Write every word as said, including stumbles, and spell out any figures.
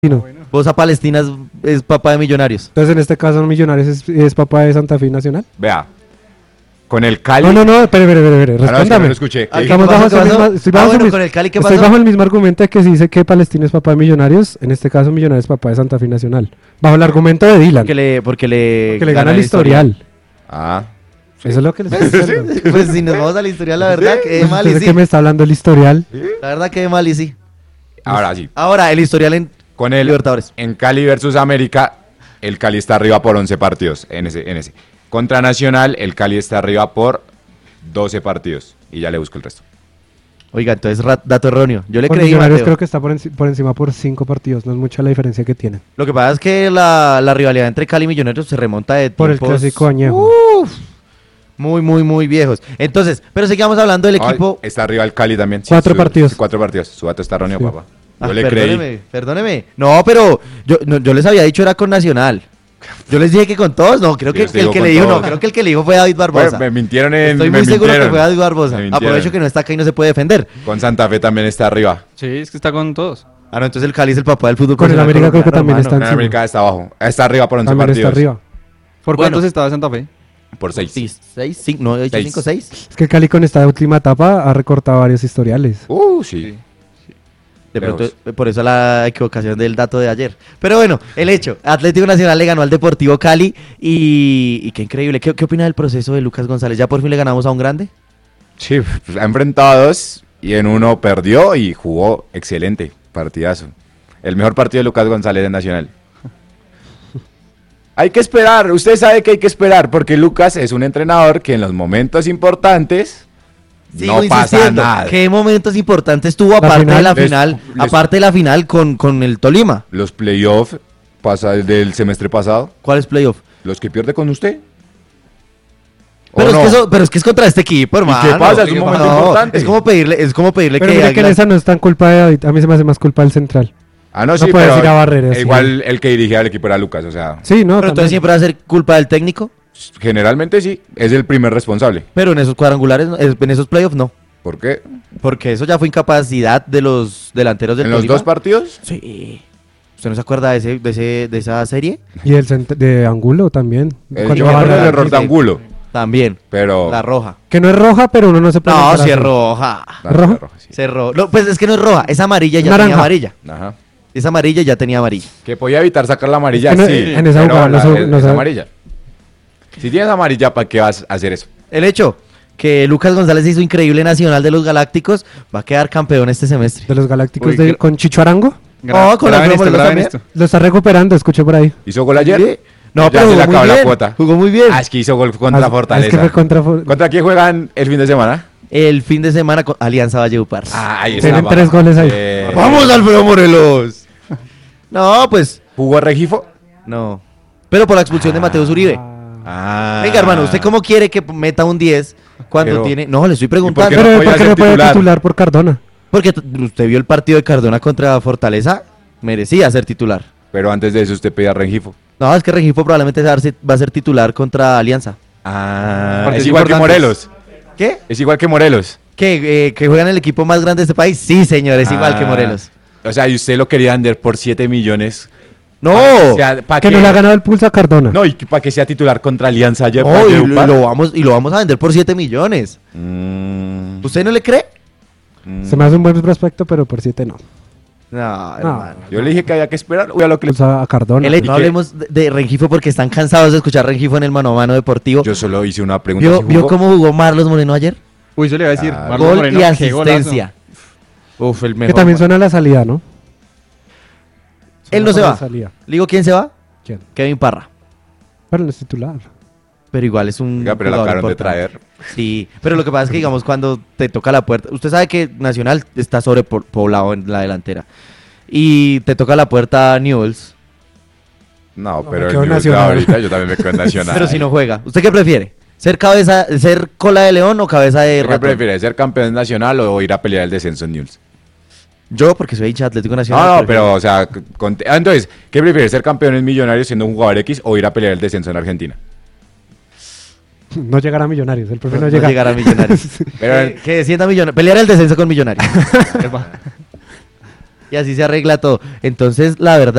No. Bosa Palestina es, es papá de Millonarios. Entonces en este caso Millonarios es, es papá de Santa Fe Nacional. Vea, con el Cali... No, no, no, espere, espere, espere, Ah, no, es que no respóndame. lo escuché. Ah, Estamos ¿qué bajo pasó? esa ¿Qué pasó? misma- estoy Ah, bajo bueno, ese con mis- el Cali, ¿qué estoy pasó? bajo el mismo argumento de que se dice que Palestina es papá de Millonarios, en este caso Millonarios es papá de Santa Fe Nacional. Bajo el argumento de Dylan, Porque le, porque le, que le gana el historial. Ah, Eso es lo que les estoy diciendo. Pues si nos vamos al historial, la verdad que de mal y ¿De sí. qué me está hablando el historial? La verdad que de mal y sí. ahora sí. Ahora, el historial en Con el Libertadores. en Cali versus América, el Cali está arriba por once partidos en ese, en ese. Contra Nacional, el Cali está arriba por doce partidos. Y ya le busco el resto. Oiga, entonces ra- dato erróneo. Yo le Por creí, Millonarios Mateo. creo que está por, enci- por encima por cinco partidos, no es mucha la diferencia que tienen. Lo que pasa es que la, la rivalidad entre Cali y Millonarios se remonta de Por el tiempos clásico añejo. Uf, muy, muy, muy viejos. Entonces, pero sigamos hablando del equipo. Ay, está arriba el Cali también. Cuatro su- partidos. Cuatro partidos. Su dato está erróneo, Sí. papá. Yo Ah, le perdóneme, creí. perdóneme. No, pero yo, no, yo les había dicho era con Nacional. Yo les dije que con todos, no, creo Yo que les el digo que con le dijo, no, todos. creo que el que le dijo fue David Barbosa. Bueno, me mintieron en... Estoy me muy seguro que mintieron. fue David Barbosa. Me mintieron. Aprovecho que no está acá y no se puede defender. Con Santa Fe también está arriba. Sí, es que está con todos. Ah, no, entonces el Cali es el papá del fútbol Con el profesional América creo que colombiano, también hermano. está En encima. América está abajo. Está arriba por once También está partidos. arriba. ¿Por Bueno. cuántos estaba Santa Fe? Por seis. Sí, seis, cinco, no, he dicho Seis. cinco, seis. Es que el Cali con esta última etapa ha recortado varios historiales. Uh, sí. De pronto, Lejos. eh, por eso la equivocación del dato de ayer. Pero bueno, el hecho, Atlético Nacional le ganó al Deportivo Cali y, y qué increíble. ¿Qué, qué opina del proceso de Lucas González? ¿Ya por fin le ganamos a un grande? Sí, pues, ha enfrentado a dos y en uno perdió y jugó excelente. Partidazo. El mejor partido de Lucas González de Nacional. Hay que esperar, usted sabe que hay que esperar porque Lucas es un entrenador que en los momentos importantes Sigo no pasa insistiendo, nada. ¿qué momentos importantes tuvo aparte final. de la Les- final, les- aparte de la final con, con el Tolima? Los playoffs pasa del semestre pasado, ¿Cuál es playoff? los que pierde con usted. ¿O Pero, no? es que eso, pero es que es contra este equipo, hermano. qué pasa? Es un ¿Qué momento pasa? No, importante. Es como pedirle, es como pedirle Pero que, mira que en Águilas- esa no es tan culpa de David, a mí se me hace más culpa del central. Ah, no, no sí, puedes pero ir a barrer así. igual el que dirigía al equipo era Lucas, o sea, Sí, no, Pero entonces también. siempre va a ser culpa del técnico. generalmente sí, es el primer responsable. Pero en esos cuadrangulares, no, es- en esos playoffs no. ¿Por qué? Porque eso ya fue incapacidad de los delanteros del ¿En los Tolima. dos partidos? Sí. ¿Usted no se acuerda de, ese, de, ese, de esa serie? Y el cent- de Angulo también. Eh, Cuando yo me va a acuerdo del ganar. error de sí. Angulo, También. pero... La roja. Que no es roja, pero uno no se puede No, meter sí es así. roja. La ¿Roja? roja, sí. Se ro- no, pues es que no es roja, es amarilla y ya Naranja. tenía amarilla. Ajá. Es amarilla y ya tenía amarilla. Que podía evitar sacar la amarilla, Es que no- sí, en esa pero jugada no la- se- es, no es se- amarilla. Si tienes amarilla, ¿para qué vas a hacer eso? El hecho que Lucas González hizo increíble Nacional de los Galácticos, va a quedar campeón este semestre. De los Galácticos Uy, de- qué- con Chicho Arango. Oh, con la graben esto, Morelos graben también. esto. Lo está recuperando, escuché por ahí. ¿Hizo gol ayer? Sí. No, Ya pero se le jugó acabó muy la bien. cuota. Jugó muy bien. Ah, es que hizo gol contra Ah, Fortaleza. Es que fue contra... For- ¿Contra quién juegan el fin de semana? El fin de semana con Alianza Valledupar. Ah, ahí Tienen está, tres papá. goles ahí. Eh, ¡Vamos, Alfredo Morelos! No, pues, ¿Jugó Regifo? no. Pero por la expulsión de Mateus Uribe. Ah. Venga, hermano, ¿usted cómo quiere que meta un diez cuando Pero- tiene...? No, le estoy ¿Y por preguntando. qué Pero no ¿por podía qué no ser puede titular? titular por Cardona? Porque t- usted vio el partido de Cardona contra Fortaleza, merecía ser titular. Pero antes de eso usted pedía Regifo. No, es que Regifo probablemente va a ser- va a ser titular contra Alianza. Ah, Partidos es igual que importantes. Morelos. ¿Qué? Es igual que Morelos. ¿Que, eh, que juegan el equipo más grande de este país? Sí, señor, es igual que Ah, Morelos. O sea, y usted lo quería vender por siete millones. ¡No! O sea, ¿para Que qué? no le ha ganado el pulso a Cardona. No, y para que sea titular contra Alianza ayer. No, para y, lo, Valledupar. y lo vamos, y lo vamos a vender por siete millones. Mm, ¿Usted no le cree? mm. Se me hace un buen prospecto, pero por siete no. No, hermano. Yo le dije que había que esperar. Uy, a lo que le- Pulso a Cardona. El- ¿Y no qué? hablemos de, de Rengifo porque están cansados de escuchar Rengifo en el mano a mano deportivo. Yo solo hice una pregunta. ¿Vio, ¿sí vio jugó? cómo jugó Marlos Moreno ayer? Uy, yo le iba a decir. Ah, Marlon Gol Moreno, y qué golazo. asistencia. Uf, el Que mejor. también suena la salida, ¿no? Él no Suena se la va. salida. Le digo, ¿quién se va? ¿Quién? Kevin Parra. Pero no es titular. Pero igual es un. Oiga, pero la jugador acabaron de importante. traer. Sí, pero lo que pasa es que, digamos, cuando te toca la puerta. Usted sabe que Nacional está sobrepoblado en la delantera. Y te toca la puerta Newells. No, No, pero me el quedo nivel de Nacional. ahorita yo también me quedo en Nacional. Pero si no juega. ¿Usted qué prefiere? ¿Ser cabeza, ser cola de león o cabeza de ¿Qué ratón? prefiere? ¿Ser campeón nacional o ir a pelear el descenso en News? Yo, porque soy hincha de Atlético No, Nacional. no, prefiero- pero, o sea, con- ah, entonces, ¿qué prefiere? ¿Ser campeón en Millonarios siendo un jugador X o ir a pelear el descenso en Argentina? No llegar a Millonarios. El profe no, no llega. llegar a Millonarios. Pero- que, que descienda Millonarios. Pelear el descenso con Millonarios. Y así se arregla todo. Entonces, la verdad.